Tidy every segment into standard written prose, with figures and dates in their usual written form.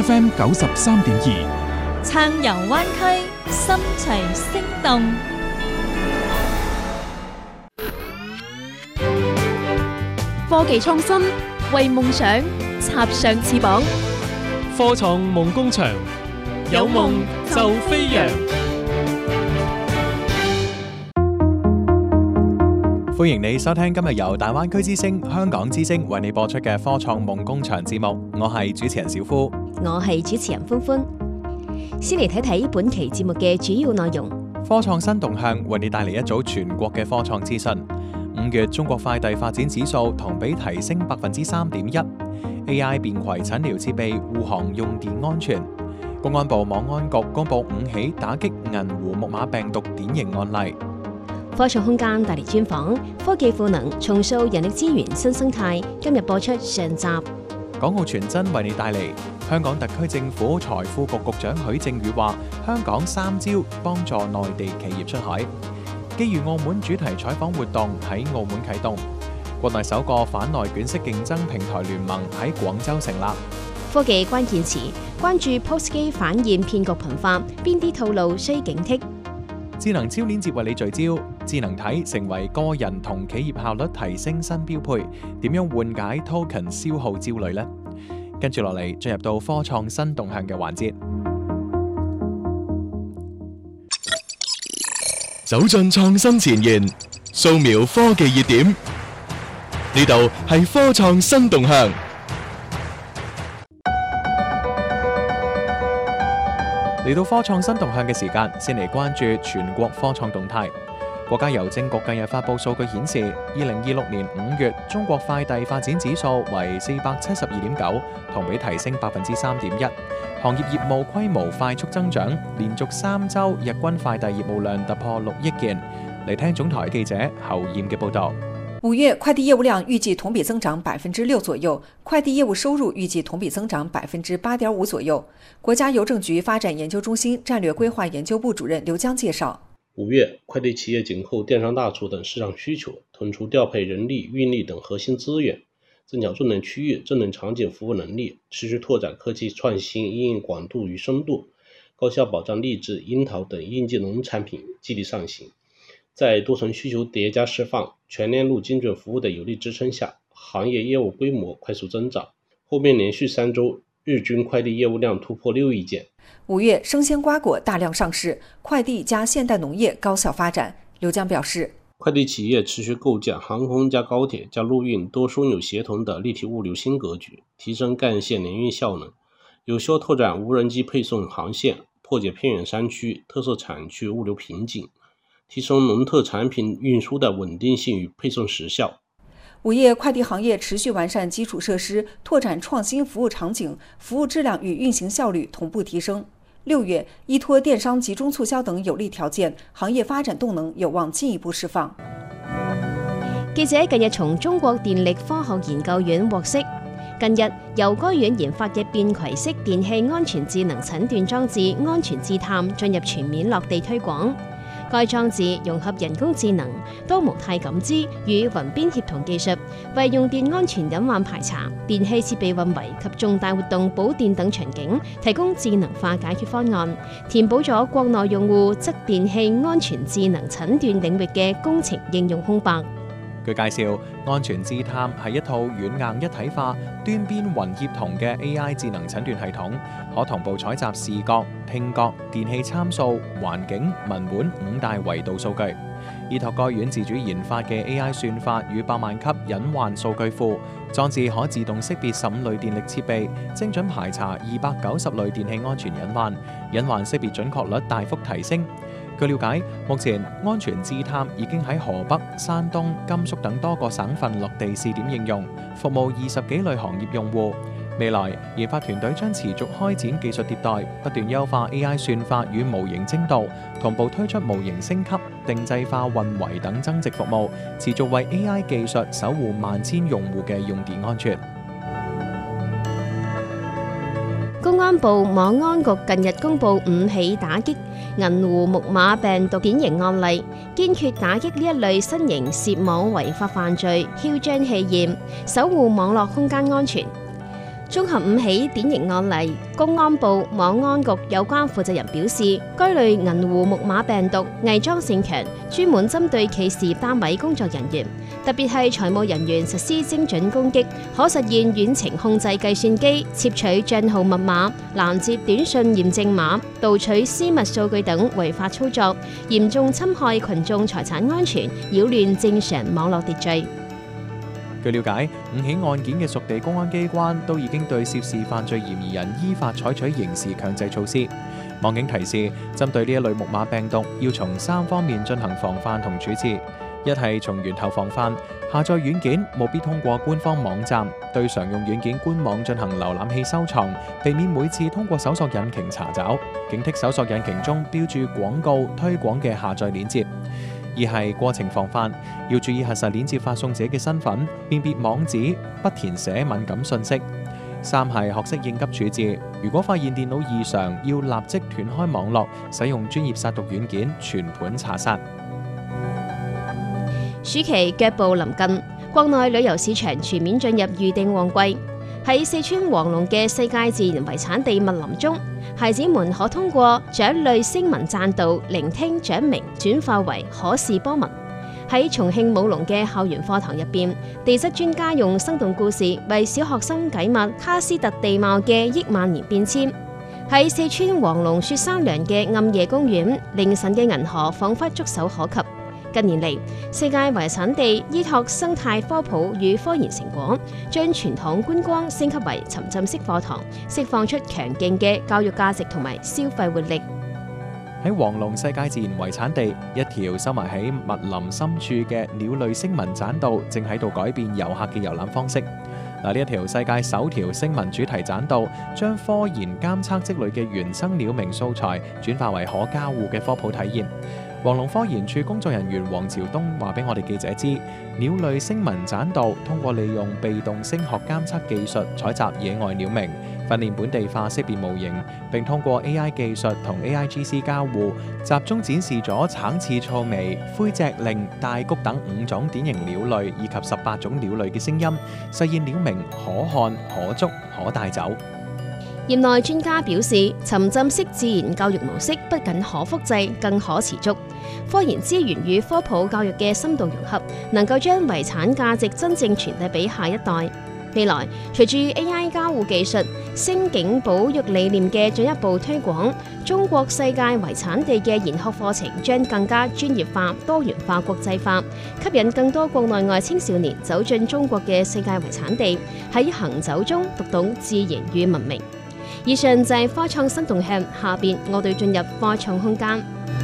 FM 93.2， 撐遊灣區，心隨聲動。 科技創新，為夢想插上翅膀。 科創夢工場，有夢就飛揚。 歡迎你收聽今日由大灣區之聲、香港之聲為你播出嘅科創夢工場節目，我係主持人小夫， 我係主持人歡歡。先嚟睇睇本期節目嘅主要內容。 科創新動向為你帶嚟一組全國嘅科創資訊。5月中國快遞發展指數同比提升3.1%。AI 便攜診療設備護航用電安全。公安部網安局公布5起打擊銀湖木馬病毒典型案例。 科創空間帶嚟專訪，科技賦能重塑人力資源新生態。今日播出上集。 港澳傳真為你帶嚟香港特區政府財富局局長許正宇話：香港3招幫助內地企業出海。基於澳門主題採訪活動喺澳門啟動。國內首個反內卷式競爭平台聯盟喺廣州成立。 科技關鍵詞，關注 POS 機反現騙局頻發，邊啲套路需警惕？ 智能超鏈接為你聚焦，智能體成為個人同企業效率提升新標配，點樣緩解 token 消耗焦慮呢？跟住落嚟進入到科創新動向嘅環節， 走進創新前沿，掃描科技熱點，呢度係科創新動向。 嚟到科創新動向嘅時間，先嚟關注全國科創動態。國家郵政局近日發布數據顯示，2026年5月中國快遞發展指數為472.9，同比提升3.1%。行業業務規模快速增長，連續3週日均快遞業務量突破6億件。嚟聽總台記者侯艷嘅報導。 5月快遞業務量預計同比增長6%左右，快遞業務收入預計同比增長8.5%左右。國家郵政局發展研究中心戰略規劃研究部主任劉江介紹 ，5月快遞企業緊扣電商大促等市場需求，騰出調配人力、運力等核心資源，增強智能區域、智能場景服務能力，持續拓展科技創新應用廣度與深度，高效保障荔枝、櫻桃等應季農產品激勵上行。在多層需求疊加釋放、全鏈路精準服務的有力支撐下，行業業務規模快速增長，後面連續3週日均快遞業務量突破6億件。 5月生鮮瓜果大量上市，快遞加現代農業高效發展。劉江表示， 快遞企業持續構建航空加高鐵加陸運多樞紐協同的立體物流新格局，提升幹線聯運效能，有效拓展無人機配送航線，破解偏遠山區特色產區物流瓶頸，提升農特產品運輸的穩定性與配送時效。 5月快遞行業持續完善基礎設施，拓展創新服務場景，服務質量與運行效率同步提升。6月，依託電商集中促銷等有利條件，行業發展動能有望進一步釋放。 記者近日從中國電力科學研究院獲悉，近日由該院研發嘅便攜式電器安全智能診斷裝置安全智探進入全面落地推廣。該裝置融合人工智能、多模態感知與雲邊協同技術，為用電安全隱患排查、電器設備運維及重大活動補電等場景提供智能化解決方案，填補咗國內用戶側電器安全智能診斷領域嘅工程應用空白。 據介紹，安全智探係一套軟硬一體化、端邊雲協同嘅 AI 智能診斷系統，可同步採集視覺、聽覺、電器參數、環境、文本5大維度數據。依託該院自主研發嘅 AI 算法與百萬級隱患數據庫，裝置可自動識別15類電力設備，精準排查290類電器安全隱患，隱患識別準確率大幅提升。據了解，目前安全智探已經喺河北、山東、甘肅等多個省份落地試點應用，服務20幾類行業用戶。未來研發團隊將持續開展技術迭代，不斷優化 AI 算法與模型精度，同步推出模型升級、定制化運維等增值服務，持續為 AI 技術守護萬千用戶嘅用電安全。 公安部網安局近日公布5起打擊銀湖木馬病毒典型案例，堅決打擊呢一類新型涉網違法犯罪，囂張氣焰，守護網絡空間安全。 綜合5起典型案例，公安部網安局有關負責人表示，該類銀狐木馬病毒偽裝性強，專門針對企事單位工作人員，特別係財務人員實施精準攻擊，可實現遠程控制計算機、竊取帳號密碼、攔截短信驗證碼、盜取私密數據等違法操作，嚴重侵害群眾財產安全，擾亂正常網絡秩序。 據了解，5起案件嘅屬地公安機關都已經對涉事犯罪嫌疑人依法採取刑事強制措施。網警提示，針對呢一類木馬病毒，要從3方面進行防範同處置。一係從源頭防範，下載軟件務必通過官方網站，對常用軟件官網進行瀏覽器收藏，避免每次通過搜索引擎查找，警惕搜索引擎中標注廣告推廣嘅下載鏈接。二係過程防範，要注意核實鏈接發送者嘅身份，辨別網址，不填寫敏感信息。三係學識應急處置，如果發現電腦異常，要立即斷開網絡，使用專業殺毒軟件全盤查殺。 暑期腳步臨近，國內旅遊市場全面進入預訂旺季。喺四川黃龍嘅世界自然遺產地密林中，孩子們可通過雀類聲紋讚導，聆聽雀鳴，轉化為可視波紋。喺重慶武隆嘅校園課堂入邊，地質專家用生動故事為小學生解密喀斯特地貌嘅億萬年變遷。喺四川黃龍雪山涼嘅暗夜公園，凌晨嘅銀河彷彿觸手可及。近年嚟，世界遺產地依託生態科普與科研成果，將傳統觀光升級為沉浸式課堂，釋放出強勁嘅教育價值同埋消費活力。 喺黃龍世界自然遺產地，一條收埋喺密林深處嘅鳥類聲紋棧道，正喺度改變遊客嘅遊覽方式。呢一條世界首條聲紋主題棧道，將科研監測積累嘅原生鳥鳴素材轉化為可交互嘅科普體驗。黃龍科研處工作人員黃朝東話俾我哋記者知，鳥類聲紋棧道通過利用被動聲學監測技術採集野外鳥鳴，訓練本地化識別模型，並通過 AI 技術同 AIGC 交互，集中展示咗橙翅噪鶥、灰脊鸞、大鸫等5種典型鳥類以及18種鳥類嘅聲音，實現鳥鳴可看、可捉、可帶走。 業內專家表示，沉浸式自然教育模式不僅可複製，更可持續。科研資源與科普教育嘅深度融合，能夠將遺產價值真正傳遞俾下一代。未來，隨住 AI 交互技術、聲景保育理念嘅進一步推廣，中國世界遺產地嘅研學課程將更加專業化、多元化、國際化，吸引更多國內外青少年走進中國嘅世界遺產地，喺行走中讀懂自然與文明。以上就係科創新動向，下邊我哋進入科創空間。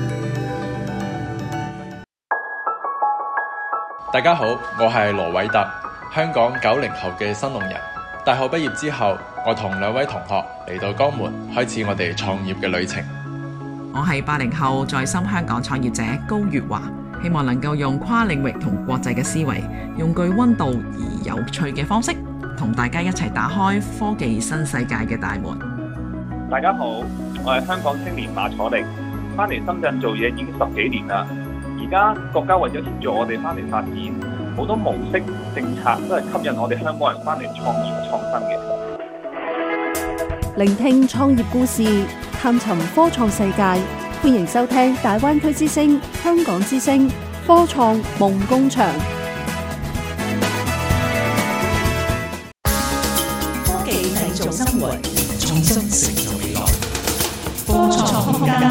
大家好，我係羅偉特，香港90後嘅新農人。大學畢業之後，我同2位同學嚟到江門，開始我哋創業嘅旅程。 我係80後在深香港創業者高月華，希望能夠用跨領域同國際嘅思維，用具溫度而有趣嘅方式，同大家一齊打開科技新世界嘅大門。 大家好，我係香港青年馬楚力，翻嚟深圳做嘢已經10幾年啦。而家國家為咗協助我哋翻嚟發展，好多模式政策都係吸引我哋香港人翻嚟創業創新嘅。 聆聽創業故事，探尋科創世界，歡迎收聽大灣區之聲、香港之聲科創夢工場。 科技製造生活，創新成就未來。科創空間。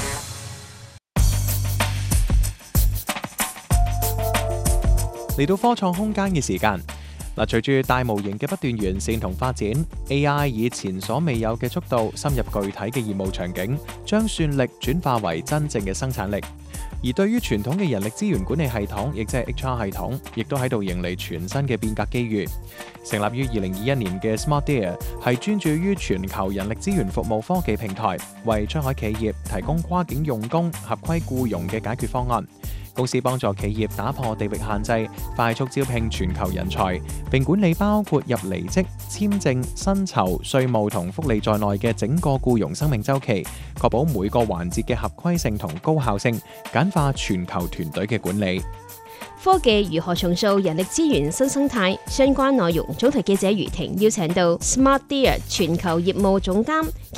嚟到科創空間嘅時間，隨住大模型嘅不斷完善同發展 ，AI 以前所未有嘅速度深入具體嘅業務場景，將算力轉化為真正嘅生產力。而對於傳統嘅人力資源管理系統，亦即係 HR 系統，亦都喺度迎嚟全新嘅變革機遇。成立於2021年嘅 SmartDear 係專注於全球人力資源服務科技平台，為出海企業提供跨境用工、合規僱傭嘅解決方案。公司幫助企業打破地域限制，快速招聘全球人才，並管理包括入離職、簽證、薪酬、稅務同福利在內嘅整個僱傭生命週期，確保每個環節嘅合規性同高效性，簡化全球團隊嘅管理。 科技如何重塑人力資源新生態？相關內容，總台記者余婷邀請到 Smart Deer 全球業務總監